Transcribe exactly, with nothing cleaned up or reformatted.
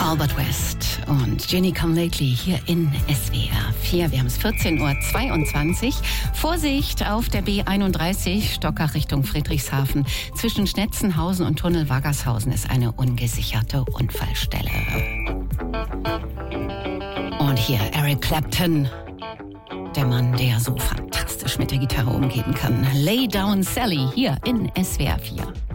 Albert West und Jenny Come Lately hier in S W R vier. Wir haben es vierzehn Uhr zweiundzwanzig. Vorsicht auf der B einunddreißig, Stockach Richtung Friedrichshafen. Zwischen Schnetzenhausen und Tunnel Waggershausen ist eine ungesicherte Unfallstelle. Und hier Eric Clapton, der Mann, der so fantastisch mit der Gitarre umgehen kann. Lay Down Sally hier in S W R vier.